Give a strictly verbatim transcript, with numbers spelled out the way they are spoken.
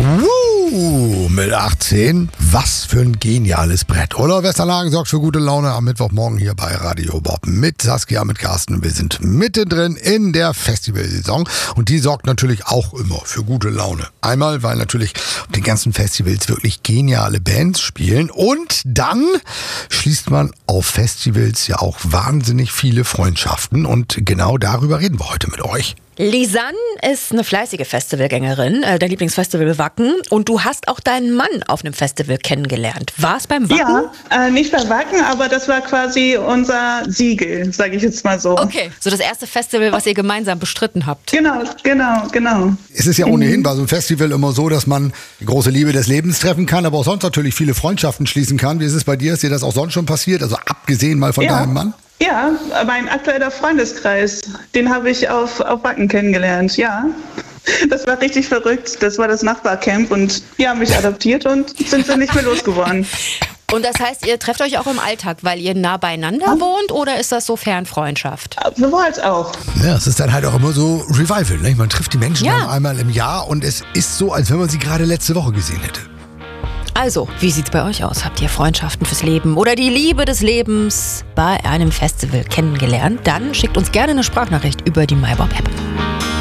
Uh, mit achtzehn, was für ein geniales Brett. Olaf Westerlagen sorgt für gute Laune am Mittwochmorgen hier bei Radio Bob mit Saskia, mit Carsten. Wir sind mittendrin in der Festivalsaison und die sorgt natürlich auch immer für gute Laune. Einmal, weil natürlich auf den ganzen Festivals wirklich geniale Bands spielen und dann schließt man auf Festivals ja auch wahnsinnig viele Freundschaften und genau darüber reden wir heute mit euch. Lisanne ist eine fleißige Festivalgängerin, äh, dein Lieblingsfestival Wacken. Und du hast auch deinen Mann auf einem Festival kennengelernt. War es beim Wacken? Ja, äh, nicht bei Wacken, aber das war quasi unser Siegel, sage ich jetzt mal so. Okay, so das erste Festival, was ihr gemeinsam bestritten habt. Genau, genau, genau. Es ist ja ohnehin bei so einem Festival immer so, dass man die große Liebe des Lebens treffen kann, aber auch sonst natürlich viele Freundschaften schließen kann. Wie ist es bei dir? Ist dir das auch sonst schon passiert? Also abgesehen mal von Ja. deinem Mann? Ja, mein aktueller Freundeskreis, den habe ich auf, auf Wacken kennengelernt, ja. Das war richtig verrückt. Das war das Nachbarcamp und die haben mich adoptiert und sind sie nicht mehr losgeworden. Und das heißt, ihr trefft euch auch im Alltag, weil ihr nah beieinander wohnt, oder ist das so Fernfreundschaft? Sowohl als auch. Ja, es ist dann halt auch immer so Revival. Ne? Man trifft die Menschen Ja. dann einmal im Jahr und es ist so, als wenn man sie gerade letzte Woche gesehen hätte. Also, wie sieht's bei euch aus? Habt ihr Freundschaften fürs Leben oder die Liebe des Lebens bei einem Festival kennengelernt? Dann schickt uns gerne eine Sprachnachricht über die MyBob-App.